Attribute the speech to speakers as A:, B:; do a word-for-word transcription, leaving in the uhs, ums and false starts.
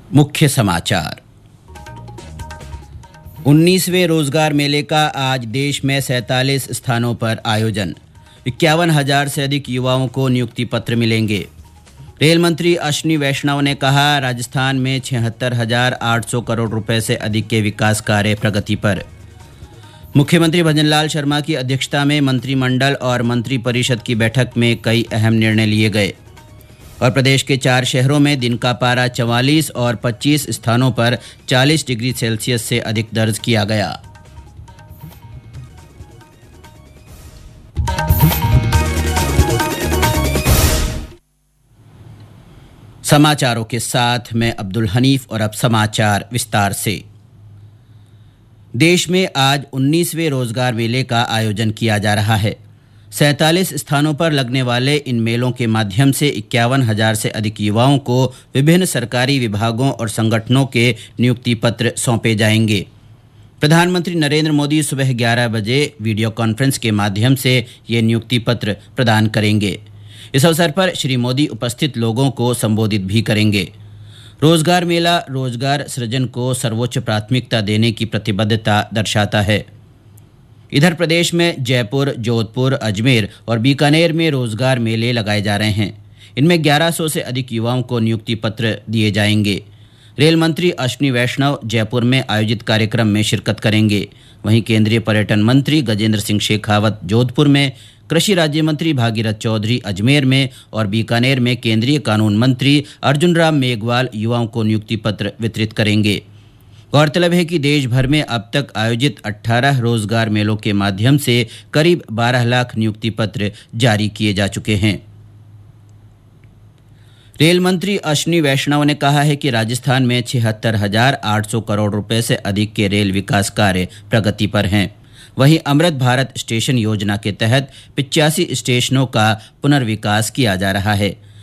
A: मुख्य समाचार। उन्नीसवें रोजगार मेले का आज देश में सैंतालीस स्थानों पर आयोजन। इक्यावन हजार से अधिक युवाओं को नियुक्ति पत्र मिलेंगे। रेल मंत्री अश्विनी वैष्णव ने कहा, राजस्थान में छिहत्तर हजार आठ सौ करोड़ रुपए से अधिक के विकास कार्य प्रगति पर। मुख्यमंत्री भजनलाल शर्मा की अध्यक्षता में मंत्रिमंडल और मंत्री परिषद की बैठक में कई अहम निर्णय लिए गए। और प्रदेश के चार शहरों में दिन का पारा चवालीस और पच्चीस स्थानों पर चालीस डिग्री सेल्सियस से अधिक दर्ज किया गया। समाचारों के साथ मैं अब्दुल हनीफ और अब समाचार विस्तार से। देश में आज उन्नीसवें रोजगार मेले का आयोजन किया जा रहा है। सैंतालीस स्थानों पर लगने वाले इन मेलों के माध्यम से इक्यावन हजार से अधिक युवाओं को विभिन्न सरकारी विभागों और संगठनों के नियुक्ति पत्र सौंपे जाएंगे। प्रधानमंत्री नरेंद्र मोदी सुबह ग्यारह बजे वीडियो कॉन्फ्रेंस के माध्यम से ये नियुक्ति पत्र प्रदान करेंगे। इस अवसर पर श्री मोदी उपस्थित लोगों को संबोधित भी करेंगे। रोजगार मेला रोजगार सृजन को सर्वोच्च प्राथमिकता देने की प्रतिबद्धता दर्शाता है। इधर प्रदेश में जयपुर, जोधपुर, अजमेर और बीकानेर में रोजगार मेले लगाए जा रहे हैं। इनमें ग्यारह सौ से अधिक युवाओं को नियुक्ति पत्र दिए जाएंगे। रेल मंत्री अश्विनी वैष्णव जयपुर में आयोजित कार्यक्रम में शिरकत करेंगे। वहीं केंद्रीय पर्यटन मंत्री गजेंद्र सिंह शेखावत जोधपुर में, कृषि राज्य मंत्री भागीरथ चौधरी अजमेर में और बीकानेर में केंद्रीय कानून मंत्री अर्जुन राम मेघवाल युवाओं को नियुक्ति पत्र वितरित करेंगे। गौरतलब है कि देश भर में अब तक आयोजित अठारह रोजगार मेलों के माध्यम से करीब बारह लाख नियुक्ति पत्र जारी किए जा चुके हैं। रेल मंत्री अश्विनी वैष्णव ने कहा है कि राजस्थान में छिहत्तर हजार आठ सौ करोड़ रुपए से अधिक के रेल विकास कार्य प्रगति पर हैं। वहीं अमृत भारत स्टेशन योजना के तहत पिचासी स्टेशनों का पुनर्विकास किया जा रहा है।